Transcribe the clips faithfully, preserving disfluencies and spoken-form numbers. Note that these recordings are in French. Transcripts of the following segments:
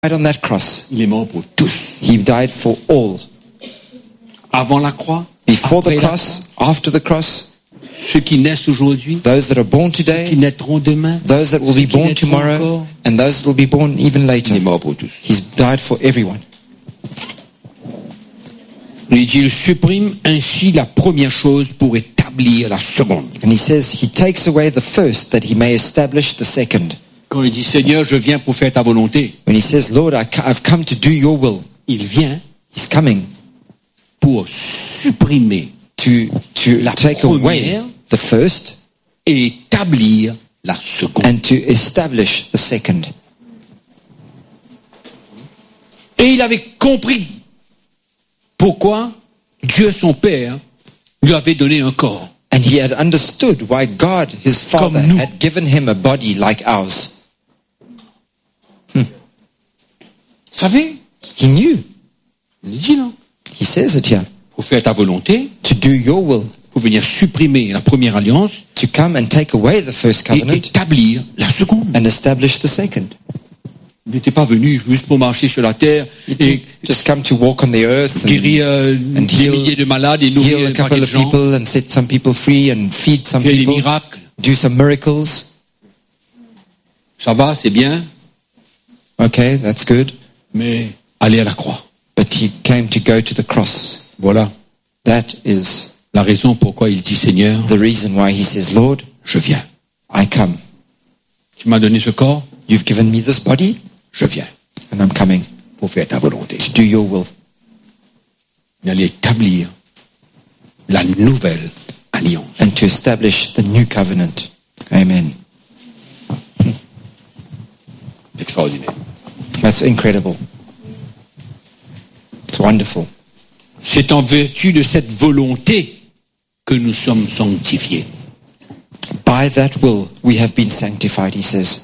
died on that cross. Il est mort pour tous. He died for all. Avant la croix, Before the après la cross, after the cross, ceux qui naissent aujourd'hui, those that are born qui today, naîtront demain, those that will ceux be qui born naîtront tomorrow, encore. and those that will be born even Il later. est mort pour tous. He's died for everyone. Et il supprime ainsi la première chose pour établir la seconde. And he says he takes away the first that he may establish the second. Quand il dit Seigneur, je viens pour faire ta volonté, When he says, Lord, I ca- I've come to do your will, il vient he's coming pour supprimer to, to La take première. away the first et établir la seconde. and to establish the second. Et il avait compris pourquoi Dieu son Père lui avait donné un corps. And he had understood why God, his Father, Comme nous. had given him a body like ours. Vous savez, He knew. il dit non. He says it here. Pour faire ta volonté, To do your will, pour venir supprimer la première alliance to come and take away the first et covenant établir la seconde. and establish the second. Il n'était pas venu juste pour marcher sur la terre et Just come to walk on the earth and guérir euh, and des heal- milliers de malades et nourrir heal a un paquet couple de of gens, people and set some people free and feed some faire des people, miracles. do some miracles. Ça va, c'est bien, Okay, that's good. mais aller à la croix. But he came to go to the cross. Voilà That is la raison pourquoi il dit Seigneur, the reason why he says, Lord, je viens. I come. Tu m'as donné ce corps, You've given me this body je viens and I'm coming pour faire ta volonté. to do your will. D'aller établir la nouvelle alliance. And to establish the new covenant. Amen. Extraordinaire. That's incredible. It's wonderful. C'est en vertu de cette volonté que nous sommes sanctifiés. By that will we have been sanctified, he says.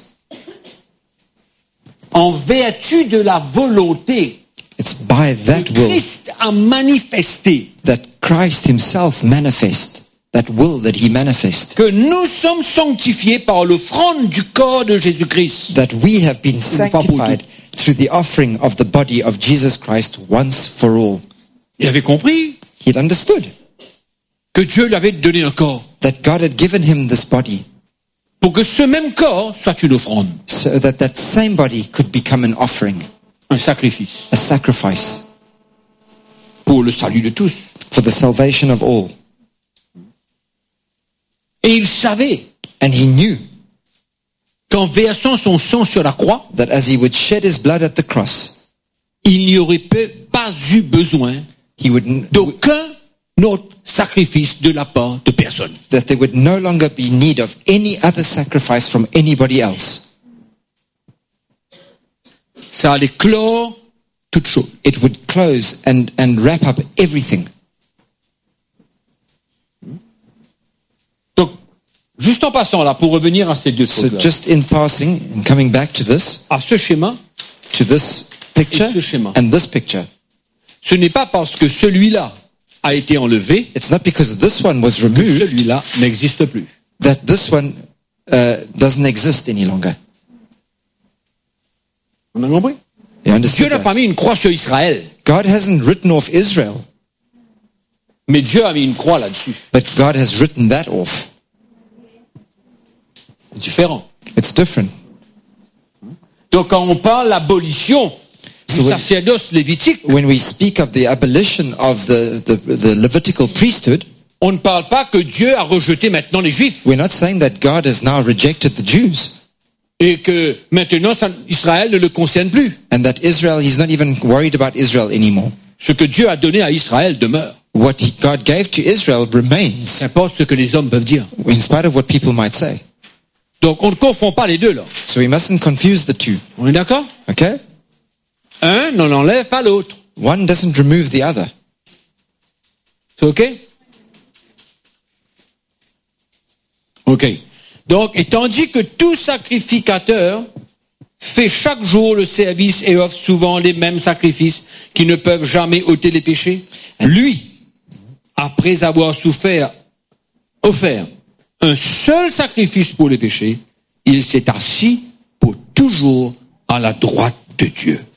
En vertu de la volonté It's by that que will Christ a manifesté that Christ himself manifest, that will that he manifest, que nous sommes sanctifiés par l'offrande du corps de Jésus-Christ. that we have been Une fois pour sanctified through the offering of the body of Jesus Christ once for all. Il avait compris He'd understood que Dieu lui avait donné un corps that God had given him this body pour que ce même corps soit une offrande, so that that same body could become an offering, un sacrifice a sacrifice pour le salut de tous. for the salvation of all. Et il savait And he knew qu'en versant son sang sur la croix, that as he would shed his blood at the cross, il n'y aurait peu- pas eu besoin he would n- d'aucun autre sacrifice de la part de personne. that there would no longer be need of any other sacrifice from anybody else. Ça allait clore toute chose. It would close and, and wrap up everything. Donc, juste en passant là, pour revenir à ces deux So choses-là, just in passing and coming back to this, à ce schéma, to this picture Et ce schéma. and this picture, ce n'est pas parce que celui-là a été enlevé it's not because this one was que removed celui-là n'existe plus. that this one uh, doesn't exist any longer. On a compris? You Dieu understand n'a pas that? mis une croix sur Israël, God hasn't written off Israel, mais Dieu a mis une croix là-dessus. but God has written that off. C'est différent. It's different. Donc quand on parle l'abolition du So when- sacerdoce lévitique, When we speak of the abolition of the, the, the Levitical priesthood, on ne parle pas que Dieu a rejeté maintenant les Juifs we're not saying that God has now rejected the Jews et que maintenant ça- Israël ne le concerne plus. and that Israel, he's not even worried about Israel anymore. Ce que Dieu a donné à Israël demeure. What he, God gave to Israel remains, Qu'importe ce que les hommes peuvent dire. in spite of what people might say. Donc on ne confond pas les deux là. So we mustn't confuse the two, On est d'accord? okay? Un n'en enlève pas l'autre. One doesn't remove the other. C'est ok? Ok. Donc, et tandis que tout sacrificateur fait chaque jour le service et offre souvent les mêmes sacrifices qui ne peuvent jamais ôter les péchés, lui, après avoir souffert, offert un seul sacrifice pour les péchés, il s'est assis pour toujours à la droite de Dieu.